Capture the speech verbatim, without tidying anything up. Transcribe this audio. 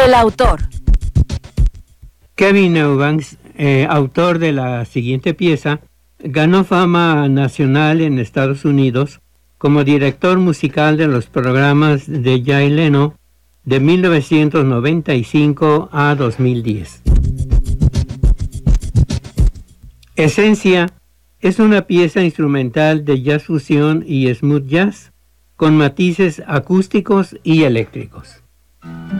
El autor. Kevin Eubanks, eh, autor de la siguiente pieza, ganó fama nacional en Estados Unidos como director musical de los programas de Jay Leno de mil novecientos noventa y cinco a dos mil diez. Esencia es una pieza instrumental de jazz fusión y smooth jazz con matices acústicos y eléctricos.